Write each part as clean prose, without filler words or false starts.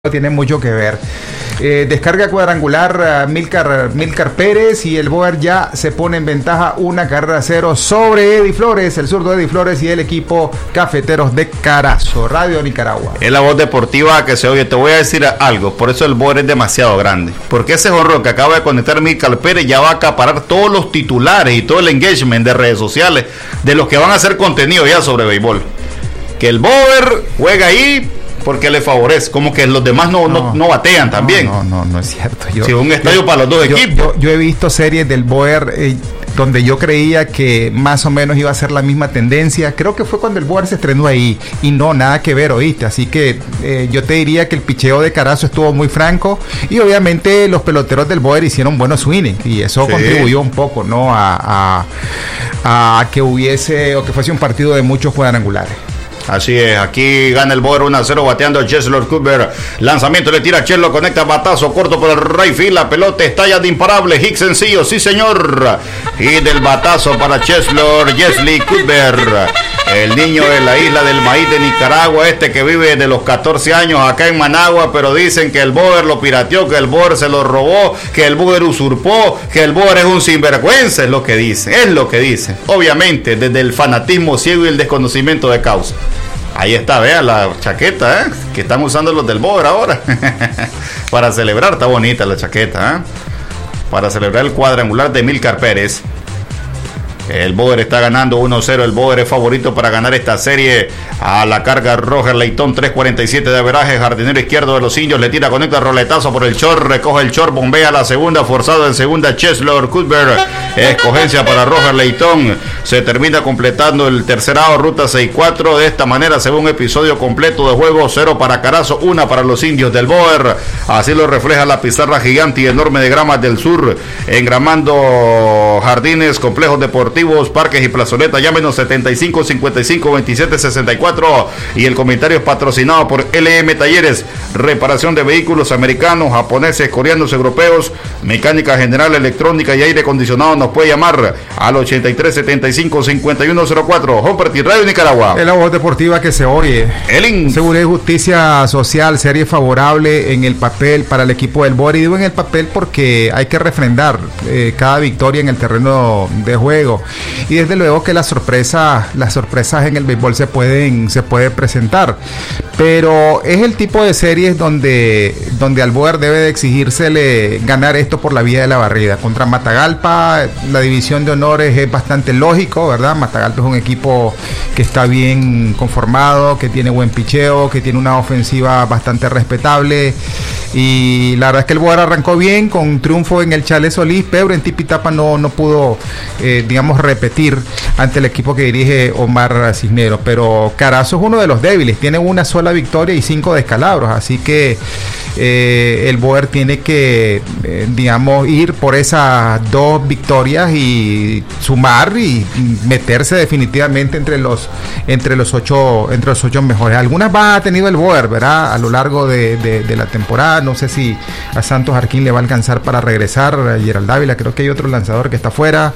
tiene mucho que ver. Descarga cuadrangular Milcar Pérez y el Boer ya se pone en ventaja 1-0 sobre Eddie Flores, el zurdo Eddie Flores y el equipo Cafeteros de Carazo. Radio Nicaragua. Es la voz deportiva que se oye. Te voy a decir algo, por eso el Boer es demasiado grande. Porque ese jonrón que acaba de conectar Milcar Pérez ya va a acaparar todos los titulares y todo el engagement de redes sociales de los que van a hacer contenido ya sobre béisbol. Que el Boer juega ahí porque le favorece, como que los demás no batean también. No es cierto. Sí, un estadio para los dos equipos. Yo he visto series del Boer donde yo creía que más o menos iba a ser la misma tendencia. Creo que fue cuando el Boer se estrenó ahí y no, nada que ver, ¿oíste? Así que yo te diría que el picheo de Carazo estuvo muy franco y obviamente los peloteros del Boer hicieron buenos innings y eso contribuyó un poco, ¿no? A que hubiese o que fuese un partido de muchos cuadrangulares. Así es, aquí gana el Boer 1-0 bateando a Cheslor Cooper. Lanzamiento le tira a Chelo, conecta batazo corto por el right field. La pelota estalla de imparable. Hit sencillo, sí señor. Y del batazo para Cheslor Jesly Cooper, el niño de la isla del maíz de Nicaragua, que vive de los 14 años acá en Managua, pero dicen que el Boer lo pirateó, que el Boer se lo robó, que el Boer usurpó, que el Boer es un sinvergüenza, es lo que dicen. Obviamente, desde el fanatismo ciego y el desconocimiento de causa. Ahí está, vea la chaqueta, que están usando los del Boer ahora. Para celebrar, está bonita la chaqueta, para celebrar el cuadrangular de Milcar Pérez. El Boer está ganando 1-0. El Boer es favorito para ganar esta serie. A la carga Roger Leitón, 3.47 de averaje. Jardinero izquierdo de los indios. Le tira, conecta roletazo por el short. Recoge el short, bombea la segunda. Forzado en segunda, Cheslor Cooper. Escogencia para Roger Leitón. Se termina completando el tercer out, ruta 6-4. De esta manera se ve un episodio completo de juego. 0 para Carazo, 1 para los indios del Boer. Así lo refleja la pizarra gigante y enorme de Gramas del Sur. Engramando jardines, complejos deportivos, parques y plazoletas. Llámenos 75 55 27 64 y el comentario es patrocinado por LM Talleres, reparación de vehículos americanos, japoneses, coreanos, europeos, mecánica general, electrónica y aire acondicionado. Nos puede llamar al 83 75 51 04. Humperty, Radio Nicaragua. Es la voz deportiva que se oye. Seguridad y Justicia Social, serie favorable en el papel para el equipo del Boer, y digo en el papel porque hay que refrendar cada victoria en el terreno de juego. Y desde luego que las sorpresas en el béisbol se puede presentar, pero es el tipo de series donde al Boer debe de exigírsele ganar esto por la vía de la barrida. Contra Matagalpa, la división de honores es bastante lógico, ¿verdad? Matagalpa es un equipo que está bien conformado, que tiene buen picheo, que tiene una ofensiva bastante respetable, y la verdad es que el Boer arrancó bien con triunfo en el Chale Solís, pero en Tipitapa no pudo repetir ante el equipo que dirige Omar Cisneros. Pero Carazo es uno de los débiles, tiene una sola victoria y 5 descalabros, así que el Boer tiene que ir por esas 2 victorias y sumar y meterse definitivamente entre los 8 mejores. Algunas va ha tenido el Boer, ¿verdad? A lo largo de la temporada. No sé si a Santos Arquín le va a alcanzar para regresar. A Gerald Dávila, creo que hay otro lanzador que está fuera.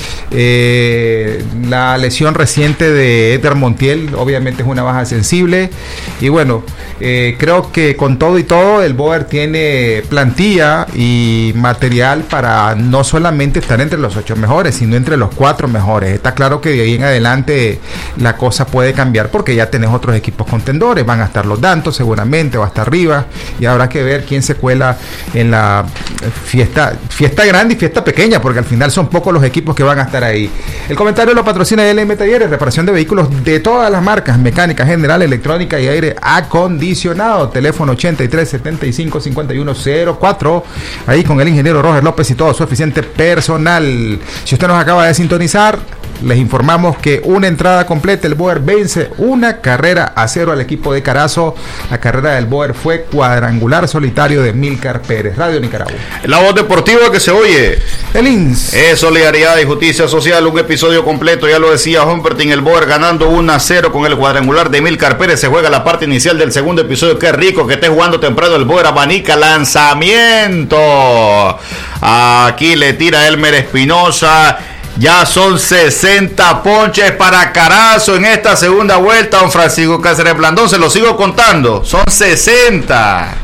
La lesión reciente de Eder Montiel obviamente es una baja sensible, y bueno, creo que con todo y todo el Boer tiene plantilla y material para no solamente estar entre los 8 mejores, sino entre los 4 mejores. Está claro que de ahí en adelante la cosa puede cambiar porque ya tenés otros equipos contendores. Van a estar los Dantos seguramente, va a estar arriba, y habrá que ver quién se cuela en la fiesta grande y fiesta pequeña, porque al final son pocos los equipos que van a estar ahí. El comentario lo patrocina LM Talleres, reparación de vehículos de todas las marcas, mecánica general, electrónica y aire acondicionado. Teléfono 83 75 51 04, ahí con el ingeniero Roger López y todo su eficiente personal. Si usted nos acaba de sintonizar, les informamos que una entrada completa, el Boer vence 1-0 al equipo de Carazo. La carrera del Boer fue cuadrangular solitario de Milcar Pérez. Radio Nicaragua. La voz deportiva que se oye. El INS. Es Solidaridad y Justicia Social, un episodio completo, ya lo decía Humperty, el Boer ganando 1-0 con el cuadrangular de Milcar Pérez. Se juega la parte inicial del segundo episodio. Qué rico que esté jugando temprano el Boer. Abanica, lanzamiento. Aquí le tira Elmer Espinosa. Ya son 60 ponches para Carazo en esta segunda vuelta. Don Francisco Cáceres Blandón, se lo sigo contando. Son 60.